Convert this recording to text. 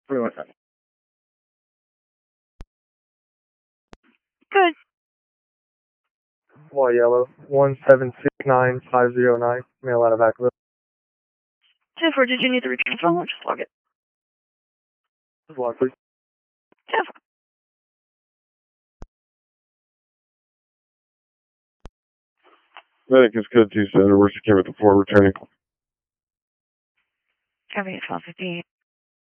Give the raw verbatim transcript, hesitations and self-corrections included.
Pretty much that. Good. Wall Yellow, one seven six nine five zero nine, mail out of Vacaville. ten four, did you need the return phone? We'll just log it. Just log, please. ten four. Medic is good, two Center. Where's the camera at the floor returning? Copy, twelve fifty-eight.